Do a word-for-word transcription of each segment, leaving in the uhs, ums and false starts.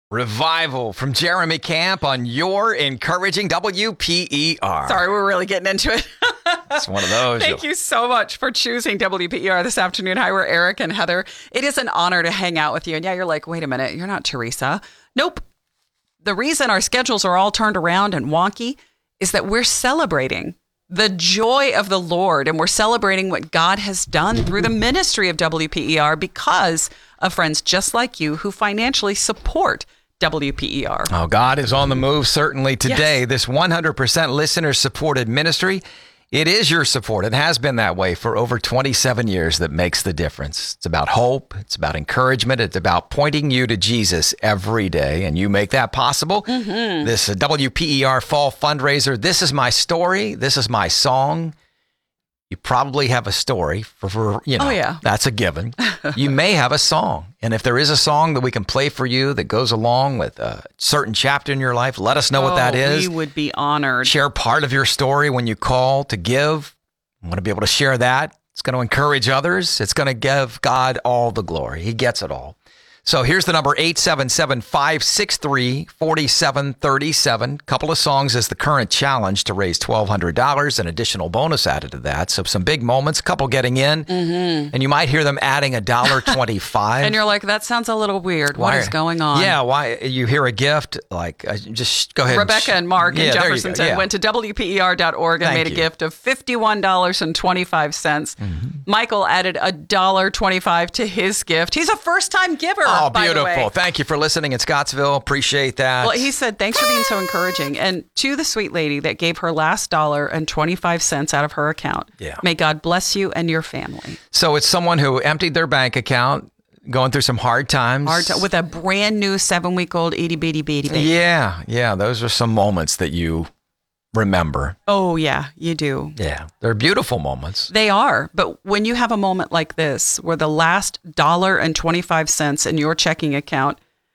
Revival from Jeremy Camp on your encouraging W P E R. Sorry, we're really getting into it. It's one of those. Thank you so much for choosing W P E R this afternoon. Hi, we're Eric and Heather. It is an honor to hang out with you. And yeah, you're like, wait a minute, you're not Teresa. Nope. The reason our schedules are all turned around and wonky is that we're celebrating the joy of the Lord, and we're celebrating what God has done through the ministry of W P E R because of friends just like you who financially support W P E R. Oh, God is on the move, certainly today. Yes. This one hundred percent listener-supported ministry, it is your support. It has been that way for over twenty-seven years that makes the difference. It's about hope. It's about encouragement. It's about pointing you to Jesus every day, and you make that possible. Mm-hmm. This uh, W P E R Fall Fundraiser, this is my story. This is my song. You probably have a story for, for you know, oh, yeah. That's a given. You may have a song. And if there is a song that we can play for you that goes along with a certain chapter in your life, let us know oh, what that is. We would be honored. Share part of your story when you call to give. I want to be able to share that. It's going to encourage others. It's going to give God all the glory. He gets it all. So here's the number, eight seven seven, five six three, four seven three seven. Couple of songs is the current challenge to raise twelve hundred dollars, an additional bonus added to that. So some big moments, couple getting in, mm-hmm. and you might hear them adding a dollar twenty-five. And you're like, that sounds a little weird. What why, is going on? Yeah, why you hear a gift, like, uh, just go ahead. Rebecca and Mark yeah, in Jeffersonton yeah. went to W P E R dot org and Thank made a you. gift of fifty-one dollars and twenty-five cents. Mm-hmm. Michael added a dollar twenty-five to his gift. He's a first-time giver. Oh, by the way. beautiful. Thank you for listening in Scottsville. Appreciate that. Well, he said, thanks for being so encouraging. And to the sweet lady that gave her last dollar and twenty-five cents out of her account, yeah. May God bless you and your family. So it's someone who emptied their bank account, going through some hard times. Hard to, with a brand new seven-week-old itty-bitty-bitty baby. Yeah, yeah. Those are some moments that you remember. Oh, yeah, you do. Yeah, they're beautiful moments. They are. But when you have a moment like this, where the last dollar and twenty-five cents in your checking account,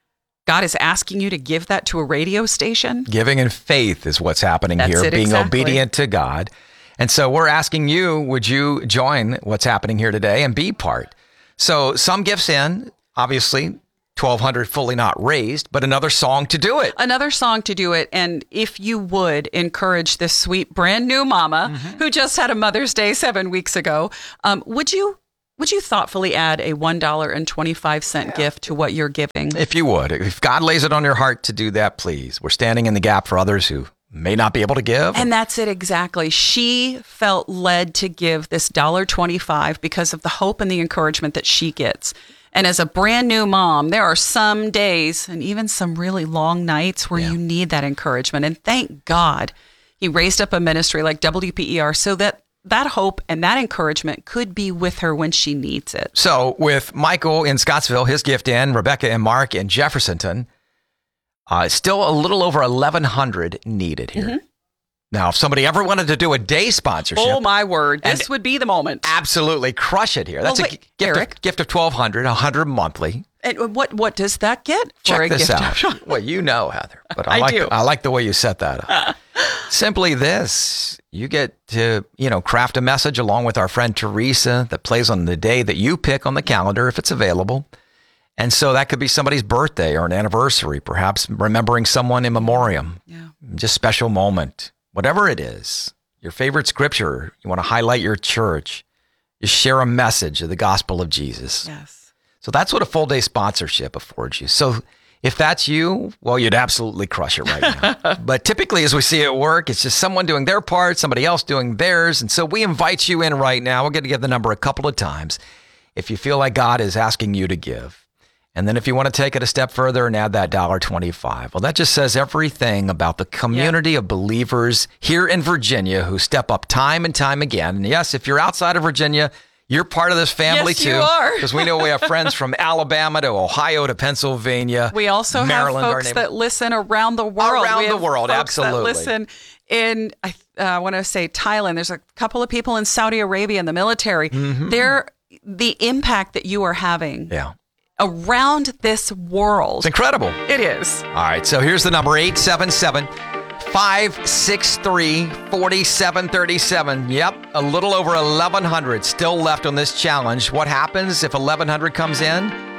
God is asking you to give that to a radio station. Giving in faith is what's happening That's here, it, being exactly. obedient to God. And so we're asking you, would you join what's happening here today and be part? So some gifts in, obviously, twelve hundred fully not raised, but another song to do it. Another song to do it. And if you would encourage this sweet brand new mama mm-hmm. who just had a Mother's Day seven weeks ago, um, would you would you thoughtfully add a one dollar and twenty-five cent yeah. gift to what you're giving? If you would. If God lays it on your heart to do that, please. We're standing in the gap for others who may not be able to give. And that's it exactly. She felt led to give this one dollar twenty-five because of the hope and the encouragement that she gets. And as a brand new mom, there are some days and even some really long nights where yeah. you need that encouragement. And thank God he raised up a ministry like W P E R so that that hope and that encouragement could be with her when she needs it. So with Michael in Scottsville, his gift in, Rebecca and Mark in Jeffersonton, uh, still a little over eleven hundred needed here. Mm-hmm. Now, if somebody ever wanted to do a day sponsorship. Oh, my word. This would be the moment. Absolutely crush it here. That's well, wait, a gift Eric. of, gift of twelve hundred dollars, one hundred dollars monthly. And what what does that get? Check for a this gift out. Well, you know, Heather, but I, I like do. I like the way you set that up. Simply this, you get to, you know, craft a message along with our friend Teresa that plays on the day that you pick on the calendar if it's available. And so that could be somebody's birthday or an anniversary, perhaps remembering someone in memoriam. Yeah. Just special moment. Whatever it is, your favorite scripture, you want to highlight your church, you share a message of the gospel of Jesus. Yes. So that's what a full day sponsorship affords you. So if that's you, well, you'd absolutely crush it right now. But typically, as we see at work, it's just someone doing their part, somebody else doing theirs. And so we invite you in right now. We're going to give the number a couple of times if you feel like God is asking you to give. And then if you want to take it a step further and add that one dollar twenty-five, well, that just says everything about the community yeah. of believers here in Virginia who step up time and time again. And yes, if you're outside of Virginia, you're part of this family yes, too. You are. Because we know we have friends from Alabama to Ohio to Pennsylvania. We also Maryland, have folks that listen around the world. Around we the world, folks absolutely. That listen in, I uh, want to say Thailand. There's a couple of people in Saudi Arabia in the military. Mm-hmm. They're the impact that you are having. Yeah. Around this world. It's incredible. It is. All right. So here's the number, eight seven seven, five six three, four seven three seven. Yep. A little over eleven hundred still left on this challenge. What happens if eleven hundred comes in?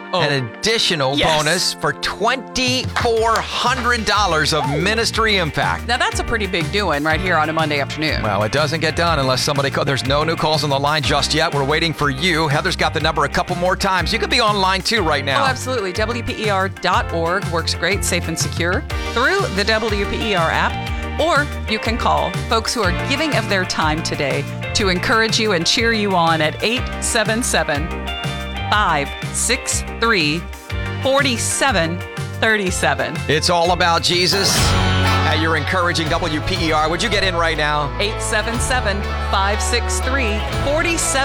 Oh. an additional Yes. bonus for twenty-four hundred dollars of ministry impact. Now, that's a pretty big doing right here on a Monday afternoon. Well, it doesn't get done unless somebody calls. There's no new calls on the line just yet. We're waiting for you. Heather's got the number a couple more times. You could be online too right now. Oh, absolutely. W P E R dot org works great, safe and secure through the W P E R app. Or you can call folks who are giving of their time today to encourage you and cheer you on at eight seven seven, five six three, four seven three seven. It's all about Jesus at your encouraging W P E R. Would you get in right now? eight seven seven, five six three, four seven